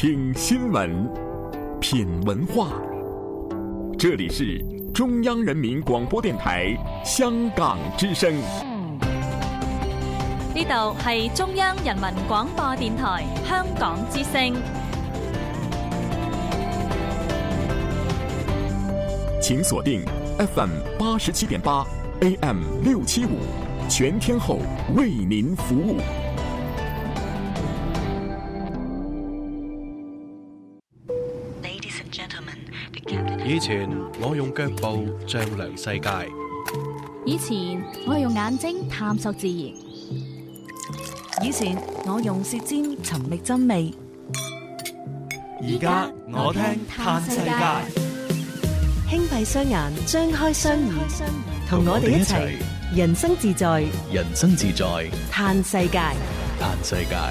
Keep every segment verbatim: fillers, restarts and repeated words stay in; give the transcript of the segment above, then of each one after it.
聽新聞，品文化。這裡是中央人民廣播電台香港之聲。 呢度係中央人民廣播電台香港之聲。 請鎖定 F M 八十七點八 A M 六七五，全天候為您服務。 以前我用腳步丈量世界， 以前我用眼睛探索自然， 以前我用舌尖尋覓真味， 而家我聽嘆世界。 輕閉雙眼，張開雙耳，同我哋一齊人生自在， 人生自在嘆世界， 嘆世界。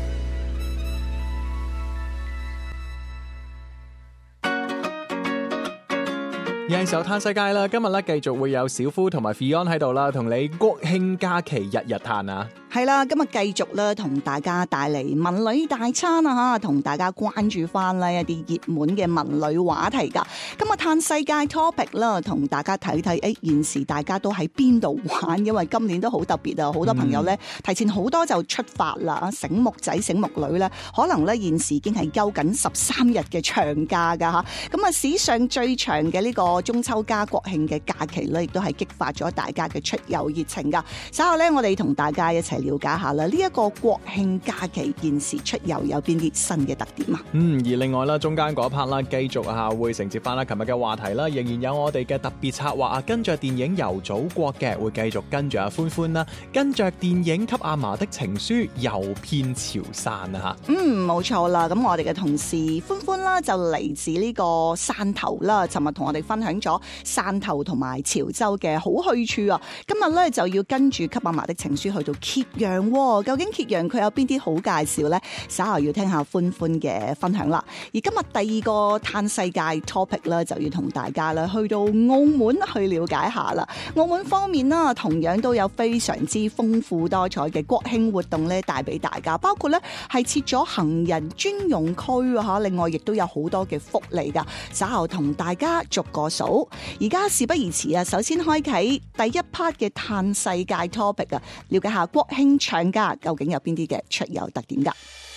又係時候嘆世界啦！今日咧繼續會有小夫同埋 Fion 喺度啦，同你國慶假期日日嘆啊！ 係啦，今日繼續咧同大家帶嚟文旅大餐啊吓，同大家關注翻呢一啲熱門嘅文旅話題噶。今日嘆世界 topic 啦，同大家睇睇誒現時大家都喺邊度玩，因為今年都好特別啊！好多朋友咧、嗯、提前好多就出發啦，醒目仔醒目女咧，可能咧現時已經係休緊十三日嘅長假噶吓。咁啊，史上最長嘅呢個中秋加國慶嘅假期咧，亦都係激發咗大家嘅出遊熱情噶。稍後咧，我哋同大家一齊了解下啦，呢、這、一個國慶假期現時出遊有邊啲新嘅特點啊？ 嗯，而另外啦，中間嗰一 part 啦，繼續下會承接翻啦，琴日嘅話題啦，仍然有我哋嘅特別策劃啊，跟着電影遊祖國嘅，會繼續跟住阿歡歡啦，跟着電影給阿嫲的情書遊遍潮汕啊吓。嗯， 冇錯啦，咁我哋嘅同事歡歡啦，就嚟自呢個汕頭啦，尋日同我哋分享咗汕頭同埋潮州嘅好去處啊，今日咧就要跟住給阿嫲的情書去到揭陽。究竟揭陽佢有邊啲好介紹呢？稍後要聽下歡歡嘅分享啦。而今日第二個嘆世界 topic 咧，就要同大家咧去到澳門去了解下啦。澳門方面啦，同樣都有非常之豐富多彩嘅國慶活動咧，帶俾大家，包括咧係設咗行人專用區啊吓，另外亦都有好多嘅福利噶。稍後同大家逐個數。而家事不宜遲啊，首先開啟第一 part 嘅嘆世界 topic 啊，了解下國慶長假究竟有邊啲嘅出遊特點㗎？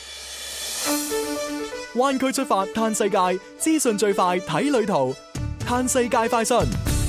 灣區出發嘆世界，資訊最快睇旅途，嘆世界快訊。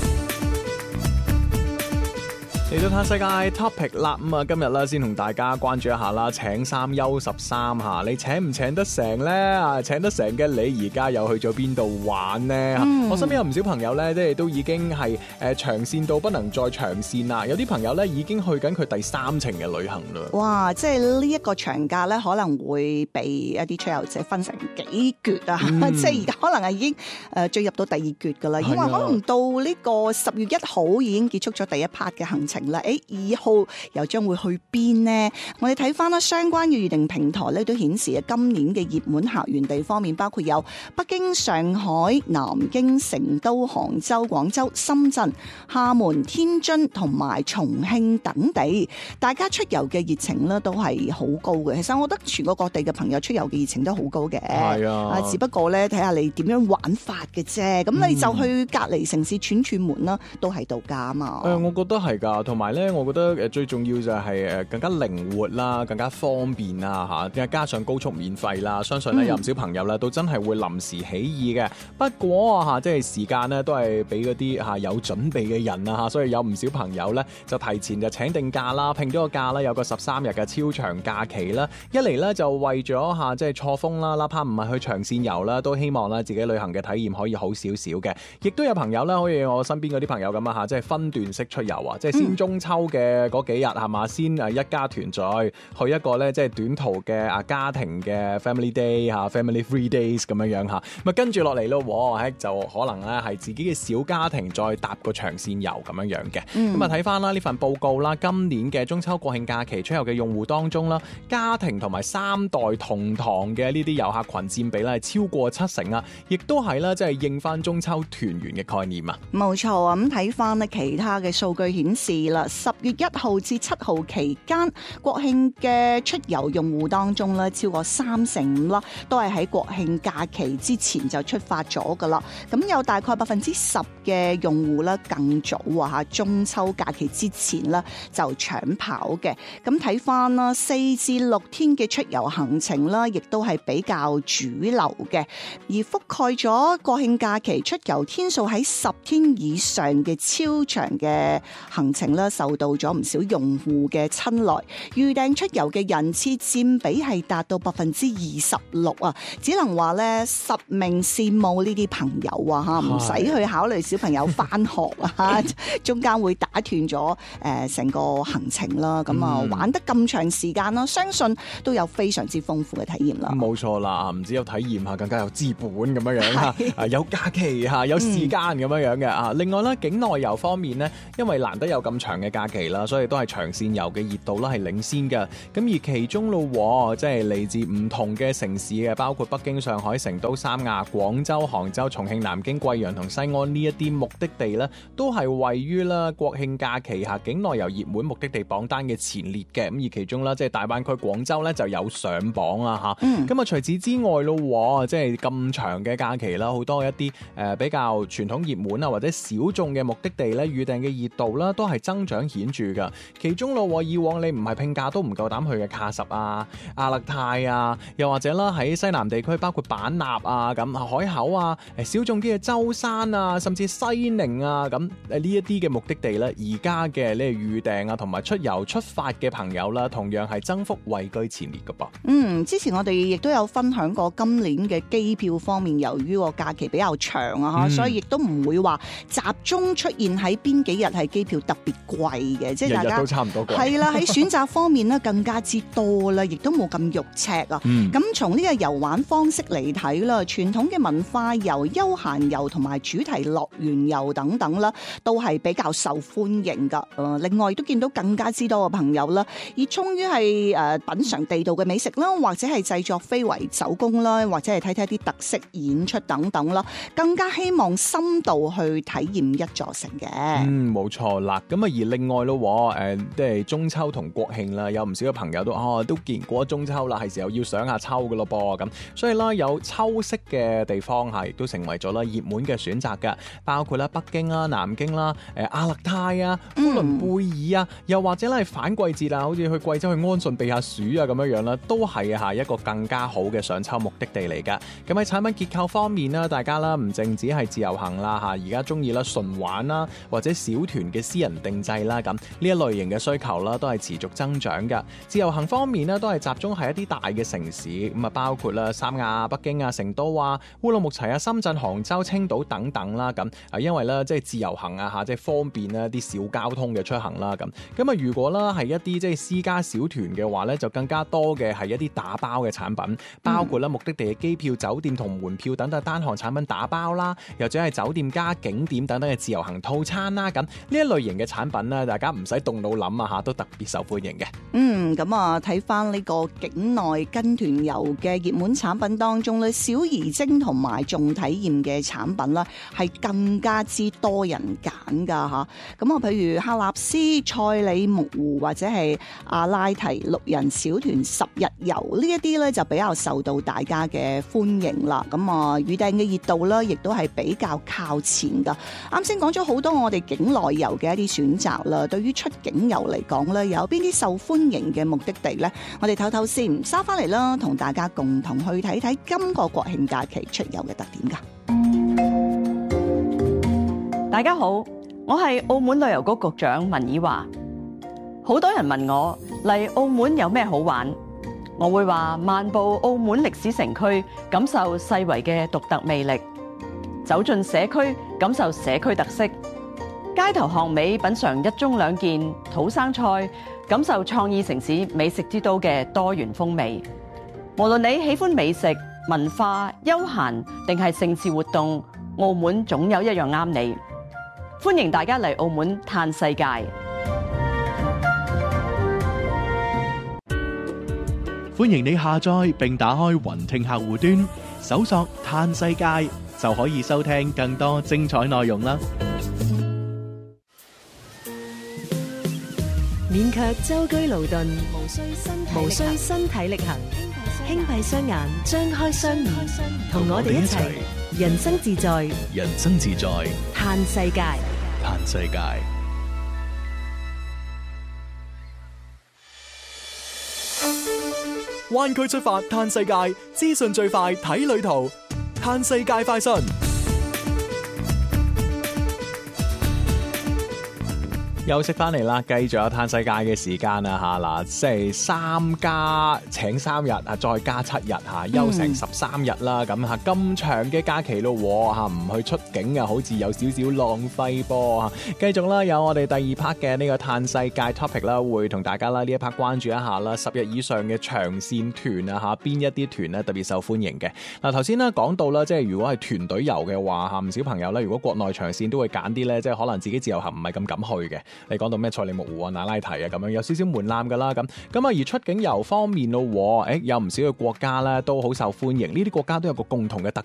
嚟到嘆世界 topic 啦，咁啊今日咧先同大家關注一下啦，請三休十三吓，你請唔請得成咧？啊，請得成嘅你而家又去咗邊度玩呢？嗯、我身邊有唔少朋友咧，即係都已經係誒長線到不能再長線啦。有啲朋友咧已經去緊佢第三程嘅旅行啦。哇！ 即係呢一個長假咧，可能會被一啲出遊者分成幾橛啊！嗯、即係而家可能係已經誒進入到第二橛噶啦，因為可能到呢個十月一號已經結束咗第一 part 嘅行程。誒，二號又將會去邊呢？我哋睇翻啦，相關嘅預訂平台咧都顯示啊，今年嘅熱門客源地方面包括有北京、上海、南京、成都、杭州、廣州、深圳、廈門、天津同埋重慶等地。大家出遊嘅熱情咧都係好高嘅。其實我覺得全國各地嘅朋友出遊嘅熱情都好高嘅。係啊，只不過咧睇下你點樣玩法嘅啫。咁你就去隔離城市串串門啦，都係度假啊嘛。 誒，我覺得係㗎。同埋咧，我覺得誒最重要就係誒更加靈活啦，更加方便啦嚇，加上高速免費啦，相信咧有唔少朋友咧都真係會臨時起意嘅。不過啊嚇，即係時間咧都係俾嗰啲嚇有準備嘅人啊嚇，所以有唔少朋友咧就提前就請定假啦，拼咗個假啦，有個十三日嘅超長假期啦。一嚟咧就為咗嚇即係錯峰啦，哪怕唔係去長線遊啦，都希望咧自己旅行嘅體驗可以好少少嘅。亦都有朋友咧，好似我身邊嗰啲朋友咁啊嚇，即係分段式出遊啊，即係先中秋嘅嗰幾日係嘛，先誒一家團聚去一個咧即係短途嘅啊家庭嘅 family day 嚇 family three days 咁樣樣嚇，咁啊跟住落嚟咯，喺就可能咧係自己嘅小家庭再搭個長線遊咁樣樣嘅。咁啊睇翻啦呢份報告啦，今年嘅中秋國慶假期出遊嘅用戶當中啦，家庭同埋三代同堂嘅呢啲遊客群佔比咧係超過七成啊，亦都係啦即係應翻中秋團圓嘅概念啊。 冇錯啊，咁睇翻咧其他嘅數據顯示。 係啦，十月一號至七號期間，國慶嘅出遊用戶當中咧，超過三成五啦，都係喺國慶假期之前就出發咗噶啦。咁有大概百分之十嘅用戶咧更早啊嚇，中秋假期之前咧就搶跑嘅。咁睇翻啦，四至六天嘅出遊行程啦，亦都係比較主流嘅，而覆蓋咗國慶假期出遊天數喺十天以上嘅超長嘅行程啦，受到咗唔少用戶嘅青睞，預訂出遊嘅人次佔比係達到百分之二十六啊！只能話咧，實名羨慕呢啲朋友啊嚇，唔使去考慮小朋友翻學啊，中間會打斷咗誒成個行程啦。咁啊，玩得咁長時間啦，相信都有非常之豐富嘅體驗啦。 冇錯啦，唔止有體驗嚇，更加有資本咁樣樣嚇，有假期嚇，有時間咁樣樣嘅啊。嗯、另外咧，境內遊方面呢，因為難得有咁長嘅假期啦，所以都係長線遊嘅熱度啦係領先嘅。咁而其中咯，即係嚟自唔同嘅城市嘅，包括北京、上海、成都、三亞、廣州、杭州、重慶、南京、貴陽同西安呢一啲目的地呢，都係位於啦國慶假期下境內遊熱門目的地榜單嘅前列嘅。咁而其中啦，即係大灣區廣州呢就有上榜啦嚇。咁啊、嗯，除此之外咯，即係咁長嘅假期啦，好多一啲誒比較傳統熱門啊或者小眾嘅目的地咧，預訂嘅熱度啦都係增長顯著噶。其中咯，以往你唔係拼假都唔夠膽去嘅喀什啊、阿勒泰啊，又或者啦喺西南地區包括版納啊、咁海口啊、誒小眾啲嘅舟山啊，甚至西寧啊，咁誒呢一啲嘅目的地咧，而家嘅呢預訂啊同埋出遊出發嘅朋友啦，同樣係增幅位居前列噶噃。嗯， 之前我哋亦都有分享過今年嘅機票方面，由於個假期比較長啊，嗯、所以亦都唔會話集中出現喺邊幾日係機票特別貴嘅，即係大家日日都差唔多貴。係啦，喺選擇方面咧更加之多啦，亦都冇咁肉赤啊。咁從呢個遊玩方式嚟睇啦，傳統嘅文化遊、休閒遊同埋主題樂園遊等等啦，都係比較受歡迎噶。誒，另外亦都見到更加之多嘅朋友啦，熱衷於係誒品嚐地道嘅美食啦，或者係製作非遺手工啦，或者係睇睇啲特色演出等等啦，更加希望深度去體驗一座城嘅。 嗯，冇錯啦。咁啊，而另外咯，誒，即係中秋同國慶啦，有唔少嘅朋友都哦都見過中秋啦，係時候要上下秋噶咯噃。咁所以啦，有秋色嘅地方嚇，亦都成為咗啦熱門嘅選擇嘅，包括啦北京啦、南京啦、誒阿勒泰啊、呼倫貝爾啊，又或者咧係反季節啊，好似去貴州去安順避下暑啊咁樣樣啦，都係嚇一個更加好嘅上秋目的地嚟㗎。咁喺產品結構方面啦，大家啦唔淨止係自由行啦嚇，而家中意啦純玩啦，或者小團嘅私人定製啦，咁呢一類型嘅需求啦，都係持續增長㗎。自由行方面呢，都係集中喺一啲大嘅城市，咁啊包括啦三亞、北京啊、成都啊、烏魯木齊啊、深圳、杭州、青島等等啦，咁啊因為咧即係自由行啊嚇，即係方便啦啲小交通嘅出行啦，咁咁啊如果啦係一啲即係私家小團嘅話咧，就更加多嘅係一啲打包嘅產品，包括啦目的地嘅機票、酒店同門票等等單項產品打包啦，又或者係酒店加景點等等嘅自由行套餐啦，咁呢一類型嘅產品咧，大家唔使動腦諗啊嚇，都特別受歡迎嘅。 嗯，咁啊睇翻呢個境內跟團遊嘅熱門產品當中咧，小而精同埋重體驗嘅產品啦，係更加之多人揀噶嚇。咁啊，譬如喀納斯、賽里木湖或者係阿拉提六人小團十日遊呢一啲咧，就比較受到大家嘅歡迎啦。咁啊，預訂嘅熱度咧，亦都係比較靠前噶。啱先講咗好多我哋境內遊嘅一啲選擇啦，對於出境遊嚟講咧，有邊啲受歡迎嘅目的地咧？我哋唞唞先，收翻嚟啦，同大家共同去睇睇今個國慶假期出遊嘅特點噶。 大家好，我係澳門旅遊局局長文以華。好多人問我嚟澳門有咩好玩，我會話漫步澳門歷史城區，感受世遺嘅獨特魅力；走進社區，感受社區特色；街頭巷尾品嚐一盅兩件土生菜，感受創意城市美食之都嘅多元風味。無論你喜歡美食、文化、休閒定係盛事活動，澳門總有一樣啱你。歡迎大家嚟澳門嘆世界。 歡迎你下載並打開雲聽客戶端，搜索嘆世界就可以收聽更多精彩內容啦。 免卻舟車勞頓，無需身體無需身體力行，輕閉雙眼，張開雙耳，同我哋一齊人生自在， 人生自在， 嘆世界， 嘆世界。灣區出發嘆世界，資訊最快睇旅途，嘆世界快訊。 休息翻嚟啦，繼續有嘆世界嘅時間啊吓嗱，即係三加請三日啊，再加七日吓，休成十三日啦，咁吓咁長嘅假期咯吓，唔去出境啊，好似有少少浪費噃吓。繼續啦，有我哋第二 part 嘅呢個嘆世界 topic 啦，會同大家啦呢一 part 關注一下啦，十日以上嘅長線團啊吓，邊一啲團咧特別受歡迎嘅。嗱，頭先咧講到啦，即係如果係團隊遊嘅話吓，唔少朋友咧，如果國內長線都會揀啲咧，即係可能自己自由行唔係咁敢去嘅。你講到咩塞里木湖啊、那拉提啊咁樣，有少少門檻噶啦咁。咁啊，而出境遊方面咯，誒有唔少嘅國家咧都好受歡迎。呢啲國家都有個共同嘅特